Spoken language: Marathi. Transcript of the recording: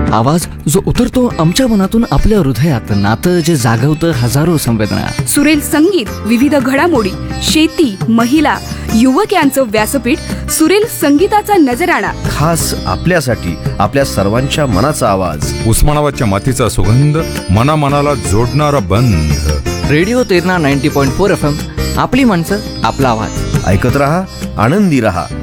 आवाज जो उतरतो आमच्या मनातून आपल्या हृदयात, नातं जे जागवतं हजारो संवेदना. सुरेल संगीत, विविध घडामोडी, शेती, महिला, युवक यांचं व्यासपीठ. सुरेल संगीताचा नजराणा, खास आपल्यासाठी, आपल्या सर्वांच्या मनाचा आवाज. उस्मानाबादच्या मातीचा सुगंध, मनाला जोडणारा बंध. Radio Terna 90.4 FM. आपली माणसं, आपला आवाज. ऐकत रहा, आनंदी रहा.